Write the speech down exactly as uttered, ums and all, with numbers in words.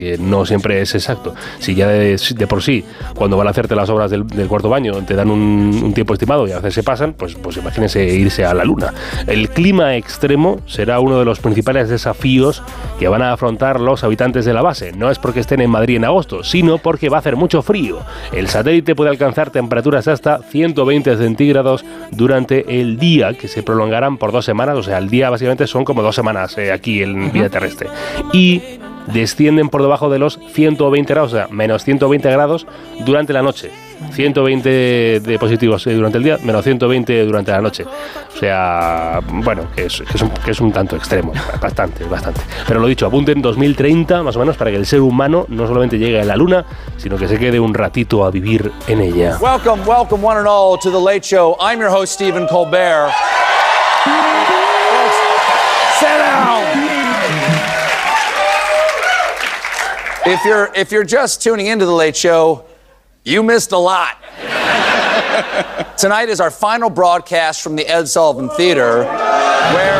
que no siempre es exacto. Si ya de, de por sí, cuando van a hacerte las obras del, del cuarto baño, te dan un, un tiempo estimado y a veces se pasan, pues, pues imagínense irse a la luna. El clima extremo será uno de los principales desafíos que van a afrontar los habitantes de la base. No es porque estén en Madrid en agosto, sino porque va a hacer mucho frío. El satélite puede alcanzar temperaturas hasta ciento veinte centígrados durante el día, que se prolongarán por dos semanas, o sea, el día básicamente son como dos semanas eh, aquí en vida terrestre. Y descienden por debajo de los ciento veinte grados, o sea, menos ciento veinte grados durante la noche. ciento veinte de positivos durante el día, menos ciento veinte durante la noche. O sea, bueno, que es, que es, un, que es un tanto extremo, bastante, bastante. Pero lo dicho, apunten dos mil treinta, más o menos, para que el ser humano no solamente llegue a la luna, sino que se quede un ratito a vivir en ella. Welcome, welcome one and all to The Late Show. I'm your host, Stephen Colbert. Sit down! If you're, if you're just tuning into The Late Show, you missed a lot. Tonight is our final broadcast from the Ed Sullivan Theater, where